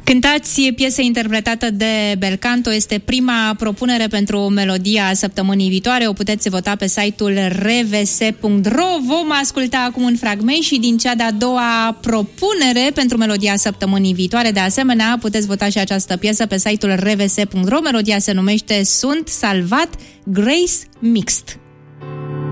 Cântați, piesă interpretată de Belcanto, este prima propunere pentru melodia săptămânii viitoare. O puteți vota pe site-ul rvs.ro. Vom asculta acum un fragment și din cea de-a doua propunere pentru melodia săptămânii viitoare. De asemenea, puteți vota și această piesă pe site-ul rvs.ro. Melodia se numește Sunt salvat, Grace Mixed.